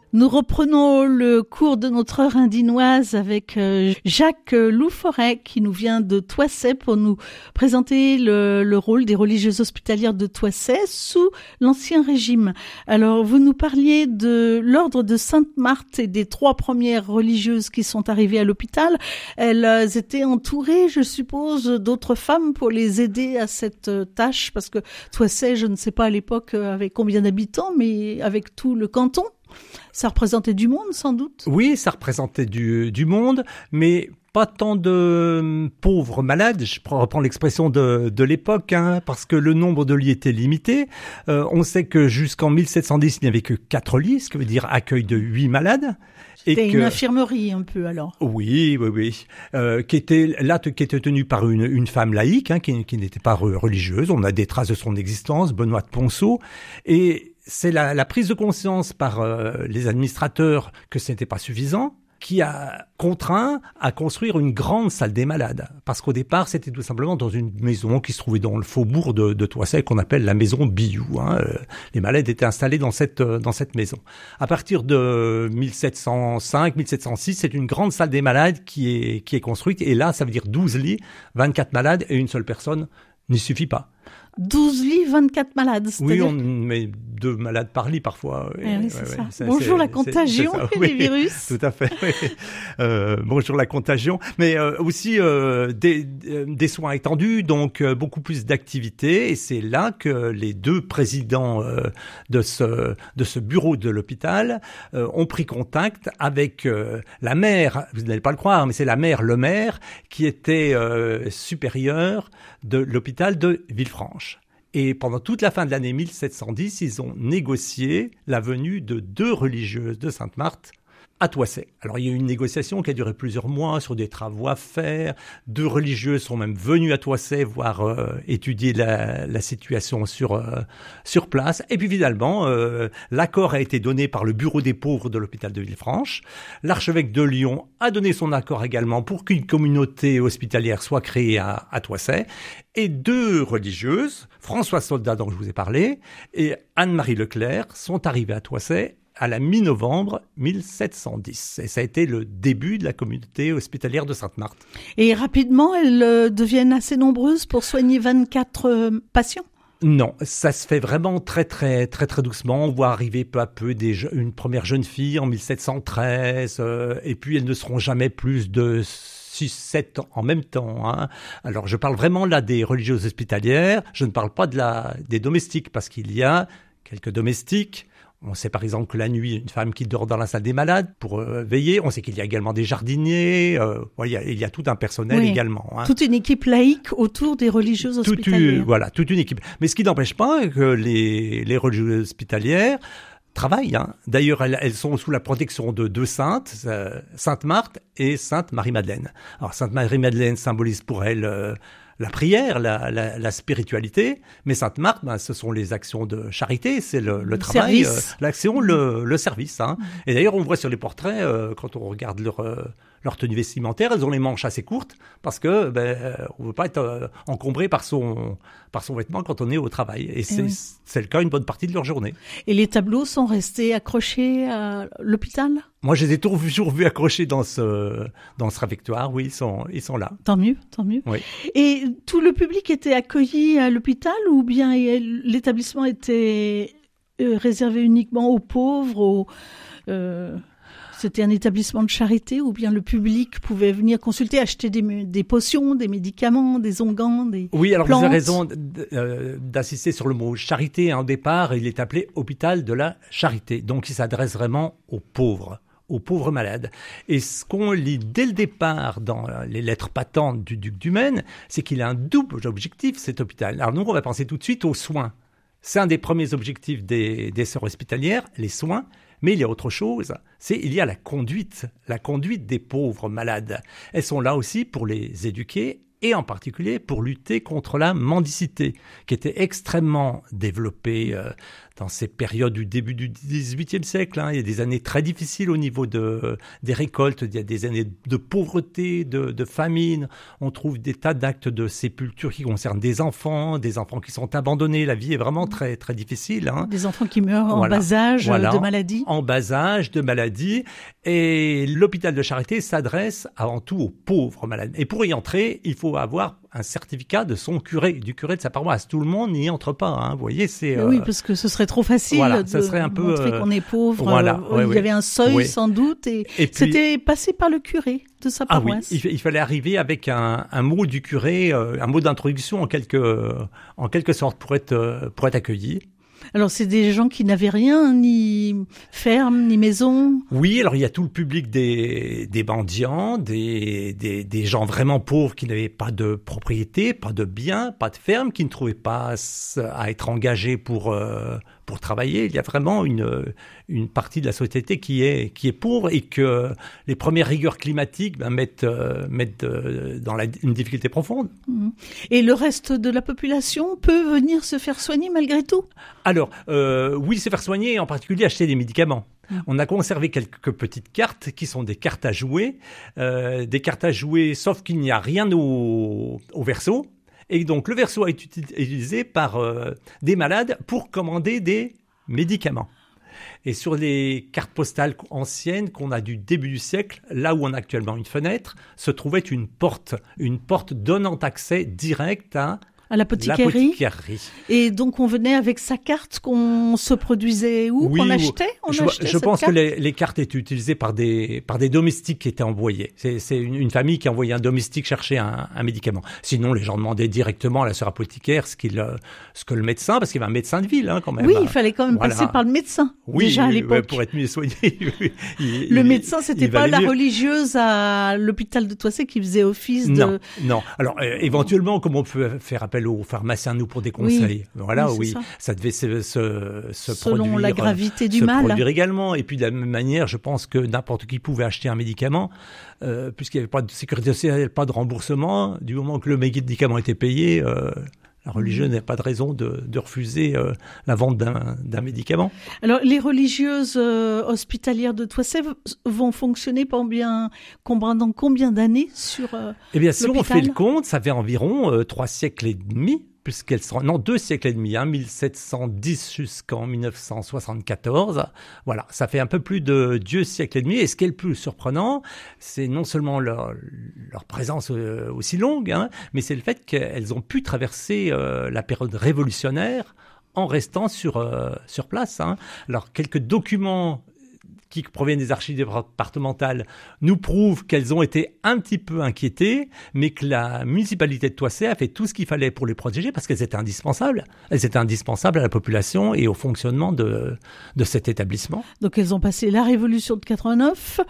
Nous reprenons le cours de notre heure indinoise avec Jacques Louforêt qui nous vient de Thoissey pour nous présenter le rôle des religieuses hospitalières de Thoissey sous l'Ancien Régime. Alors, vous nous parliez de l'ordre de Sainte-Marthe et des 3 premières religieuses qui sont arrivées à l'hôpital. Elles étaient entourées, je suppose, d'autres femmes pour les aider à cette tâche parce que Thoissey, je ne sais pas à l'époque avec combien d'habitants, mais avec tout le canton. Ça représentait du monde, sans doute? Oui, ça représentait du monde, mais pas tant de pauvres malades, je reprends l'expression de l'époque, parce que le nombre de lits était limité. On sait que jusqu'en 1710, il n'y avait que 4 lits, ce qui veut dire accueil de 8 malades. C'était une infirmerie un peu alors. Oui. Qui était tenue par une femme laïque, qui n'était pas religieuse. On a des traces de son existence, Benoît de Ponceau, et c'est la prise de conscience par les administrateurs que ce n'était pas suffisant qui a contraint à construire une grande salle des malades. Parce qu'au départ, c'était tout simplement dans une maison qui se trouvait dans le faubourg de Thoissey, qu'on appelle la maison Billou. Les malades étaient installés dans cette maison. À partir de 1705-1706, c'est une grande salle des malades qui est construite. Et là, ça veut dire 12 lits, 24 malades et une seule personne n'y suffit pas. 12 lits, 24 malades. Oui, on met 2 malades par lit parfois. Oui, c'est ça. Bonjour la contagion et les virus. Tout à fait. Bonjour la contagion. Mais aussi des soins étendus, donc beaucoup plus d'activités. Et c'est là que les 2 présidents de ce bureau de l'hôpital ont pris contact avec la mère. Vous n'allez pas le croire, mais c'est la mère, le maire, qui était supérieure de l'hôpital de Villefranche. Et pendant toute la fin de l'année 1710, ils ont négocié la venue de 2 religieuses de Sainte-Marthe à Thoissey. Alors, il y a eu une négociation qui a duré plusieurs mois sur des travaux à faire. 2 religieuses sont même venues à Thoissey voir étudier la situation sur place. Et puis finalement, l'accord a été donné par le bureau des pauvres de l'hôpital de Villefranche. L'archevêque de Lyon a donné son accord également pour qu'une communauté hospitalière soit créée à Thoissey. Et 2 religieuses, Françoise Soldat dont je vous ai parlé, et Anne-Marie Leclerc, sont arrivées à Thoissey à la mi-novembre 1710. Et ça a été le début de la communauté hospitalière de Sainte-Marthe. Et rapidement, elles deviennent assez nombreuses pour soigner 24 patients? Non, ça se fait vraiment très doucement. On voit arriver peu à peu une première jeune fille en 1713, et puis elles ne seront jamais plus de 6-7 en même temps. Alors je parle vraiment là des religieuses hospitalières, je ne parle pas des domestiques, parce qu'il y a quelques domestiques. On sait par exemple que la nuit, une femme qui dort dans la salle des malades pour veiller. On sait qu'il y a également des jardiniers. Il y a tout un personnel également. Toute une équipe laïque autour des religieuses hospitalières. Toute une équipe. Mais ce qui n'empêche pas que les religieuses hospitalières travaillent. D'ailleurs, elles sont sous la protection de 2 saintes, Sainte Marthe et Sainte Marie-Madeleine. Alors, Sainte Marie-Madeleine symbolise pour elle la prière, la spiritualité, mais Sainte Marthe, ce sont les actions de charité, c'est le travail, l'action, le service. Et d'ailleurs, on voit sur les portraits, quand on regarde leur tenue vestimentaire, elles ont les manches assez courtes parce que on veut pas être encombré par son vêtement quand on est au travail. Et c'est le cas une bonne partie de leur journée. Et les tableaux sont restés accrochés à l'hôpital? Moi, je les ai toujours vus accrochés dans ce réfectoire. Oui, ils sont là. Tant mieux. Oui. Et tout le public était accueilli à l'hôpital ou bien l'établissement était réservé uniquement aux pauvres, c'était un établissement de charité ou bien le public pouvait venir consulter, acheter des potions, des médicaments, des onguents, des plantes? Oui, alors vous avez raison d'insister sur le mot charité. Au départ, il est appelé hôpital de la charité. Donc, il s'adresse vraiment aux pauvres malades. Et ce qu'on lit dès le départ dans les lettres patentes du duc du Maine, c'est qu'il a un double objectif, cet hôpital. Alors nous, on va penser tout de suite aux soins. C'est un des premiers objectifs des sœurs hospitalières, les soins. Mais il y a autre chose, il y a la conduite des pauvres malades. Elles sont là aussi pour les éduquer et en particulier pour lutter contre la mendicité, qui était extrêmement développée dans ces périodes du début du XVIIIe siècle. Il y a des années très difficiles au niveau des récoltes, il y a des années de pauvreté, de famine. On trouve des tas d'actes de sépulture qui concernent des enfants qui sont abandonnés. La vie est vraiment très, très difficile. Des enfants qui meurent en bas âge de maladie. En bas âge de maladie. Et l'hôpital de Charité s'adresse avant tout aux pauvres malades. Et pour y entrer, il faut avoir un certificat de son curé, du curé de sa paroisse. Tout le monde n'y entre pas. Vous voyez, c'est... Oui, parce que ce serait trop facile ça serait un peu, montrer qu'on est pauvre. Il y avait un seuil sans doute et puis, c'était passé par le curé de sa paroisse. Oui, il fallait arriver avec un mot du curé, un mot d'introduction en quelque sorte pour être accueilli. Alors, c'est des gens qui n'avaient rien, ni ferme, ni maison. Oui, alors il y a tout le public des mendiants, des gens vraiment pauvres qui n'avaient pas de propriété, pas de biens, pas de ferme, qui ne trouvaient pas à être engagés pour travailler. Il y a vraiment une partie de la société qui est pauvre et que les premières rigueurs climatiques mettent dans une difficulté profonde. Et le reste de la population peut venir se faire soigner malgré tout? Alors, oui, se faire soigner et en particulier acheter des médicaments. On a conservé quelques petites cartes qui sont des cartes à jouer, sauf qu'il n'y a rien au verso. Et donc, le verso est utilisé par des malades pour commander des médicaments. Et sur les cartes postales anciennes qu'on a du début du siècle, là où on a actuellement une fenêtre, se trouvait une porte donnant accès direct à la potiquerie. Et donc, on venait avec sa carte qu'on se produisait où? Oui, qu'on achetait? Je pense que les cartes étaient utilisées par des domestiques qui étaient envoyés. C'est une famille qui envoyait un domestique chercher un médicament. Sinon, les gens demandaient directement à la sœur apothicaire ce que le médecin, parce qu'il y avait un médecin de ville quand même. Oui, il fallait quand même passer par le médecin, déjà à l'époque. Pour être mieux soigné. Le médecin, c'était pas la religieuse à l'hôpital de Toissé qui faisait office de... Non. Alors, éventuellement, comme on peut faire appel aux pharmaciens, nous, pour des conseils. Ça devait se selon produire, la gravité du mal. Produire également. Et puis, de la même manière, je pense que n'importe qui pouvait acheter un médicament, puisqu'il n'y avait pas de sécurité sociale, pas de remboursement. Du moment que le médicament était payé, la religieuse n'a pas de raison de refuser la vente d'un médicament. Alors, les religieuses hospitalières de Toissé vont fonctionner pendant combien d'années sur Eh bien, si l'hôpital? on fait le compte, ça fait environ 3 siècles et demi, puisqu'elles seront... Non, 2 siècles et demi, 1710 jusqu'en 1974. Voilà, ça fait un peu plus de 2 siècles et demi. Et ce qui est le plus surprenant, c'est non seulement leur présence aussi longue, mais c'est le fait qu'elles ont pu traverser la période révolutionnaire en restant sur place. Alors, quelques documents qui proviennent des archives départementales nous prouvent qu'elles ont été un petit peu inquiétées, mais que la municipalité de Toissé a fait tout ce qu'il fallait pour les protéger parce qu'elles étaient indispensables. Elles étaient indispensables à la population et au fonctionnement de cet établissement. Donc elles ont passé la Révolution de 89,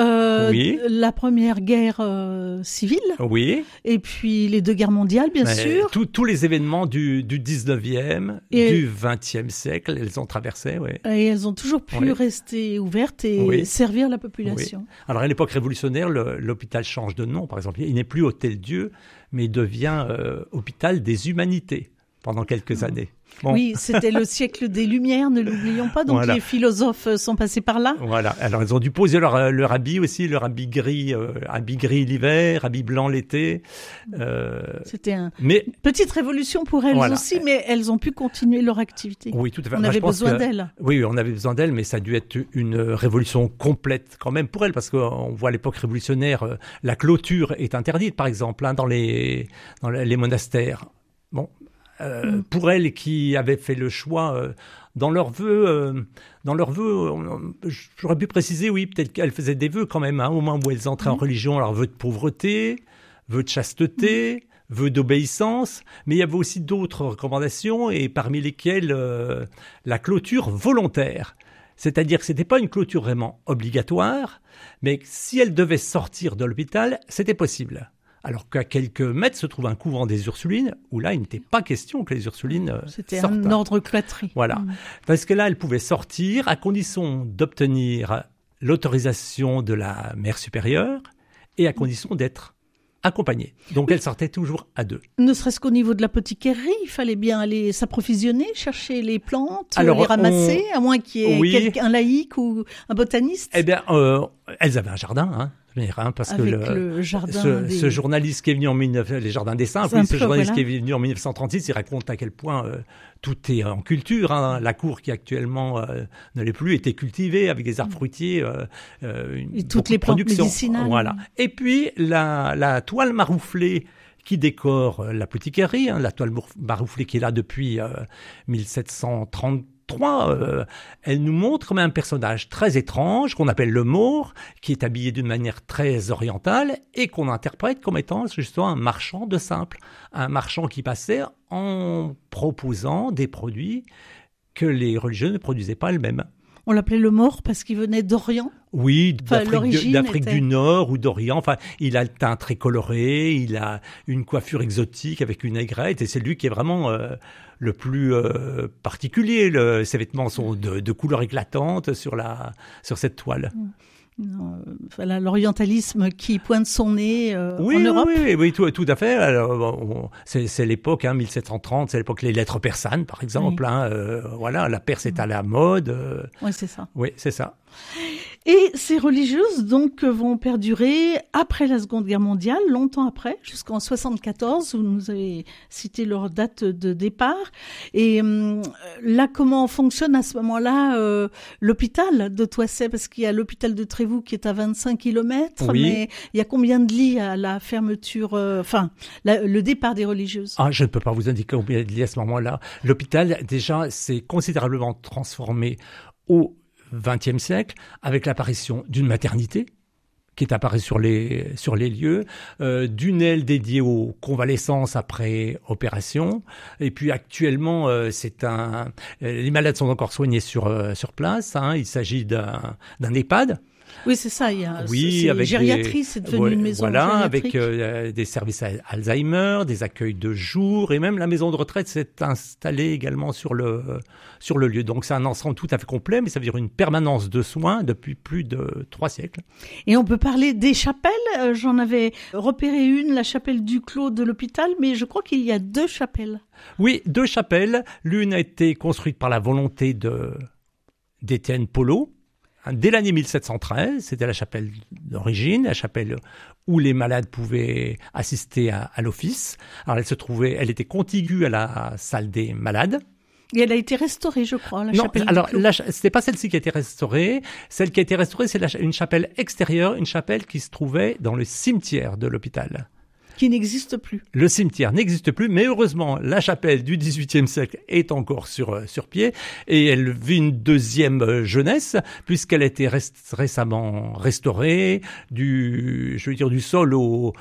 la première guerre civile, et puis les 2 guerres mondiales, bien sûr. Tous les événements du 19e, du 20e siècle, elles ont traversé. Et elles ont toujours pu rester ouvertes et servir la population. Alors à l'époque révolutionnaire, l'hôpital change de nom, par exemple. Il n'est plus Hôtel Dieu, mais il devient Hôpital des Humanités pendant quelques années. Bon. Oui, c'était le siècle des Lumières, ne l'oublions pas. Donc les philosophes sont passés par là. Voilà. Alors ils ont dû poser leur habit aussi, leur habit gris l'hiver, habit blanc l'été. C'était une petite révolution pour elles aussi, mais elles ont pu continuer leur activité. Oui, tout à fait. On avait besoin d'elles. Oui, on avait besoin d'elles, mais ça a dû être une révolution complète quand même pour elles, parce qu'on voit à l'époque révolutionnaire, la clôture est interdite, par exemple, dans les monastères. Bon. Pour elles qui avaient fait le choix dans leurs vœux, j'aurais pu préciser, peut-être qu'elles faisaient des vœux quand même, au moment où elles entraient en religion, alors vœux de pauvreté, vœux de chasteté, vœux d'obéissance, mais il y avait aussi d'autres recommandations, et parmi lesquelles la clôture volontaire. C'est-à-dire que ce n'était pas une clôture vraiment obligatoire, mais si elles devaient sortir de l'hôpital, c'était possible. Alors qu'à quelques mètres se trouve un couvent des Ursulines, où là, il n'était pas question que les Ursulines sortent. C'était un ordre cloîtré. Voilà. Parce que là, elles pouvaient sortir à condition d'obtenir l'autorisation de la mère supérieure et à condition d'être accompagnée. Donc elle sortait toujours à deux. Ne serait-ce qu'au niveau de l'apothicairerie, il fallait bien aller s'approvisionner, chercher les plantes, Alors, les ramasser, à moins qu'il y ait un laïc ou un botaniste. Eh bien, elles avaient un jardin, hein. Parce avec que le jardin ce journaliste qui est venu les jardins des Simples, qui est venu en 1936, il raconte à quel point tout est en culture. Hein. La cour qui actuellement ne l'est plus était cultivée avec des arbres fruitiers, et toutes les plantes médicinales. Voilà. Et puis la toile marouflée qui décore l'apothicarie, hein, la toile marouflée qui est là depuis 1733. Elle nous montre un personnage très étrange qu'on appelle le Maure, qui est habillé d'une manière très orientale et qu'on interprète comme étant justement un marchand de simples, un marchand qui passait en proposant des produits que les religieux ne produisaient pas elles-mêmes. On l'appelait le Maure parce qu'il venait d'Orient. Oui, d'Afrique du Nord ou d'Orient. Enfin, il a le teint très coloré, il a une coiffure exotique avec une aigrette et c'est lui qui est vraiment le plus particulier. Ses vêtements sont de couleur éclatante sur cette toile. Non, voilà, l'orientalisme qui pointe son nez en Europe. Oui, tout à fait. Alors, c'est l'époque, 1730, c'est l'époque les lettres persanes, par exemple. Oui. Voilà, la Perse est à la mode. Oui, c'est ça. Oui, c'est ça. Et ces religieuses, donc, vont perdurer après la Seconde Guerre mondiale, longtemps après, jusqu'en 74, où vous avez cité leur date de départ. Et là, comment fonctionne à ce moment-là l'hôpital de Thoisset? Parce qu'il y a l'hôpital de Trévoux qui est à 25 km, oui. Mais il y a combien de lits à la fermeture, le départ des religieuses? Je ne peux pas vous indiquer combien de lits à ce moment-là. L'hôpital, déjà, s'est considérablement transformé au XXe siècle, avec l'apparition d'une maternité qui est apparue sur les lieux, d'une aile dédiée aux convalescences après opération, et puis actuellement, les malades sont encore soignés sur place. Hein, il s'agit d'un EHPAD. Oui, c'est ça. Avec gériatrie, c'est devenu une maison gériatrique. Avec des services Alzheimer, des accueils de jour, et même la maison de retraite s'est installée également sur le lieu. Donc c'est un ensemble tout à fait complet, mais ça veut dire une permanence de soins depuis plus de 3 siècles. Et on peut parler des chapelles. J'en avais repéré une, la chapelle du Clos de l'hôpital, mais je crois qu'il y a 2 chapelles. Oui, 2 chapelles. L'une a été construite par la volonté d'Étienne Polo. Dès l'année 1713, c'était la chapelle d'origine, la chapelle où les malades pouvaient assister à l'office. Alors elle était contiguë à la salle des malades. Et elle a été restaurée, je crois, la chapelle. Non, alors c'était pas celle-ci qui a été restaurée. Celle qui a été restaurée, c'est une chapelle extérieure, une chapelle qui se trouvait dans le cimetière de l'hôpital. Qui n'existe plus. Le cimetière n'existe plus, mais heureusement, la chapelle du XVIIIe siècle est encore sur pied et elle vit une deuxième jeunesse puisqu'elle a été récemment restaurée du sol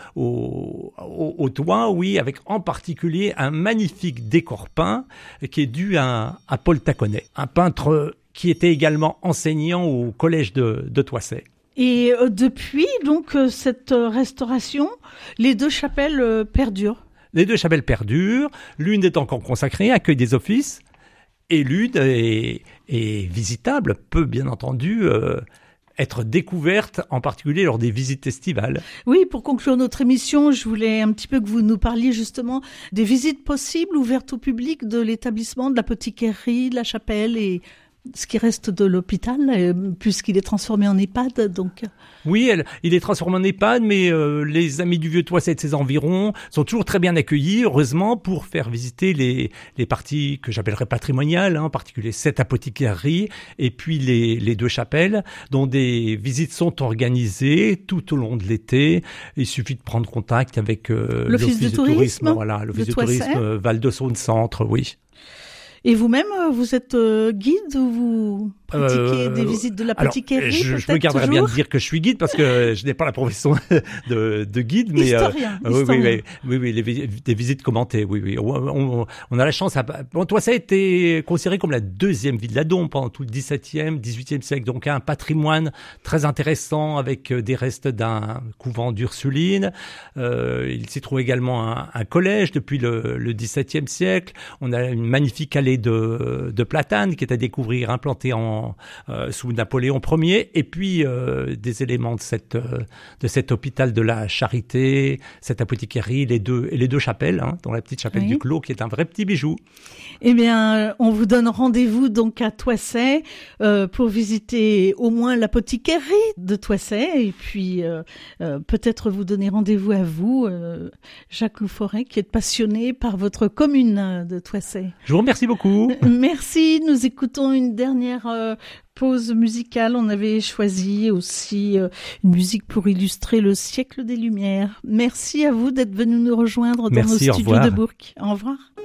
au toit, oui, avec en particulier un magnifique décor peint qui est dû à Paul Taconnet, un peintre qui était également enseignant au collège de Thoisset. Et depuis donc cette restauration, les 2 chapelles perdurent. Les 2 chapelles perdurent. L'une est encore consacrée, accueil des offices, et l'une est visitable, peut bien entendu être découverte, en particulier lors des visites estivales. Oui, pour conclure notre émission, je voulais un petit peu que vous nous parliez justement des visites possibles ouvertes au public de l'établissement, de l'apothicarie, de la chapelle et ce qui reste de l'hôpital, puisqu'il est transformé en EHPAD, donc. Oui, il est transformé en EHPAD, mais les amis du Vieux-Thoisset et de ses environs sont toujours très bien accueillis, heureusement, pour faire visiter les parties que j'appellerais patrimoniales, en particulier cette apothicarie, et puis les 2 chapelles, dont des visites sont organisées tout au long de l'été. Il suffit de prendre contact avec l'Office du tourisme, voilà, l'Office du tourisme Val-de-Saône Centre, oui. Et vous-même, vous êtes guide ou vous pratiquez des visites de l'apothicarie? Je me garderais bien de dire que je suis guide parce que je n'ai pas la profession de guide. Mais, historien. Oui, des visites commentées, oui. On a la chance. Thoisset a été considéré comme la 2e ville de la Dombe pendant tout le XVIIe, XVIIIe siècle. Donc un patrimoine très intéressant avec des restes d'un couvent d'Ursulines. Il s'y trouve également un collège depuis le XVIIe siècle. On a une magnifique allée variété de platanes qui est à découvrir, implantée sous Napoléon Ier, et puis des éléments de cet hôpital de la Charité, cette apothicarie, les deux chapelles, dont la petite chapelle du Clos qui est un vrai petit bijou. Eh bien, on vous donne rendez-vous donc à Thoissey pour visiter au moins l'apothicarie de Thoissey, et puis peut-être vous donner rendez-vous à vous, Jacques Louforêt, qui est passionné par votre commune de Thoissey. Je vous remercie beaucoup. Merci. Nous écoutons une dernière pause musicale. On avait choisi aussi une musique pour illustrer le siècle des Lumières. Merci à vous d'être venu nous rejoindre dans nos studios de Bourg. Au revoir.